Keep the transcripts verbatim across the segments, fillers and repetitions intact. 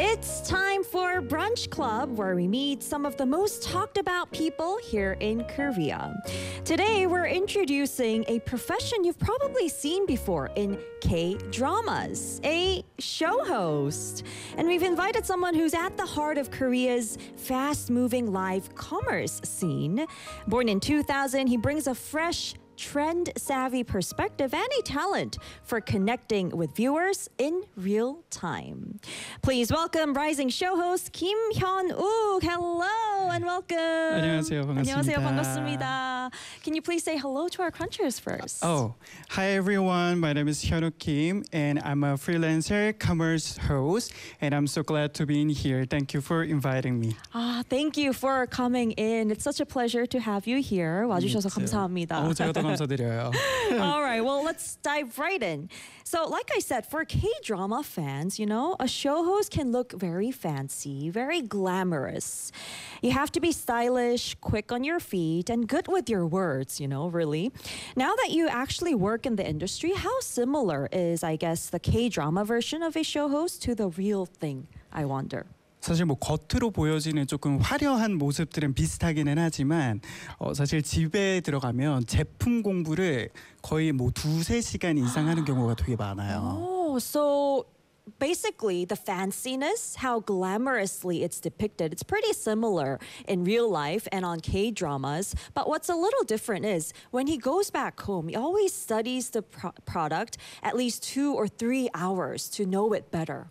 It's time for Brunch Club, where we meet some of the most talked about people here in Korea. Today, we're introducing a profession you've probably seen before in K-dramas, a show host. And we've invited someone who's at the heart of Korea's fast-moving live commerce scene. Born in two thousand, he brings a fresh, trend-savvy perspective and a talent for connecting with viewers in real time. Please welcome rising show host Kim Hyun-uk. Hello and welcome. 안녕하세요. 반갑습니다. 안녕하세요. 반갑습니다. Can you please say hello to our crunchers first? Oh, hi everyone. My name is Hyun-uk Kim and I'm a freelancer commerce host and I'm so glad to be in here. Thank you for inviting me. Ah, thank you for coming in. It's such a pleasure to have you here. 와주셔서 감사합니다. 어, 제가 더 감사드려요. All right, well, let's dive right in. So, like I said, for K-drama fans, you know, a show host can look very fancy, very glamorous. You have to be stylish, quick on your feet, and good with your words, you know, really. Now that you actually work in the industry, how similar is, I guess, the K-drama version of a show host to the real thing, I wonder? 사실 뭐 겉으로 보여지는 조금 화려한 모습들은 비슷하기는 하지만 어, 사실 집에 들어가면 제품 공부를 거의 뭐 두세 시간 이상 하는 경우가 되게 많아요. Oh, so basically the fanciness, how glamorously it's depicted, it's pretty similar in real life and on K-dramas. But what's a little different is when he goes back home, he always studies the pro- product at least two or three hours to know it better.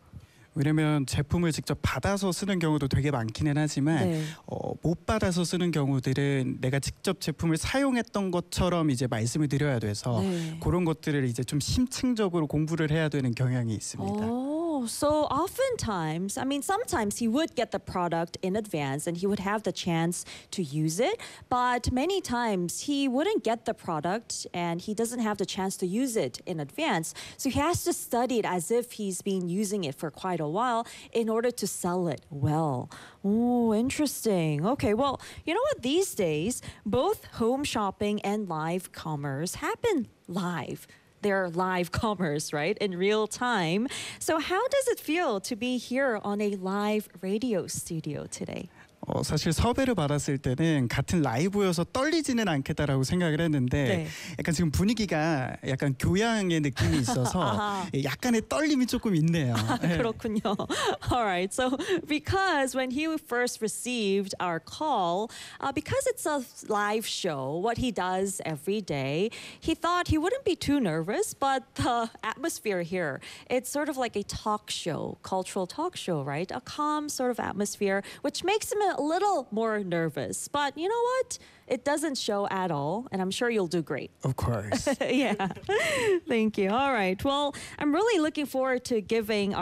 왜냐면 제품을 직접 받아서 쓰는 경우도 되게 많기는 하지만 네. 어, 못 받아서 쓰는 경우들은 내가 직접 제품을 사용했던 것처럼 이제 말씀을 드려야 돼서 네. 그런 것들을 이제 좀 심층적으로 공부를 해야 되는 경향이 있습니다. Oh, so oftentimes, I mean, sometimes he would get the product in advance and he would have the chance to use it. But many times he wouldn't get the product and he doesn't have the chance to use it in advance. So he has to study it as if he's been using it for quite a while in order to sell it well. Oh, interesting. Okay, well, you know what? These days, both home shopping and live commerce happen live. Their live commerce, right, in real time. So how does it feel to be here on a live radio studio today? 어, 사실 섭외를 받았을 때는 같은 라이브여서 떨리지는 않겠다라고 생각을 했는데 네. 약간 지금 분위기가 약간 교양의 느낌이 있어서 약간의 떨림이 조금 있네요. 그렇군요. All right. So because when he first received our call, uh, because it's a live show, what he does every day, he thought he wouldn't be too nervous, but the atmosphere here, it's sort of like a talk show, cultural talk show, right? A calm sort of atmosphere, which makes him a little more nervous. But you know what? It doesn't show at all, and I'm sure you'll do great. Of course. Yeah. Thank you. All right. Well, I'm really looking forward to giving our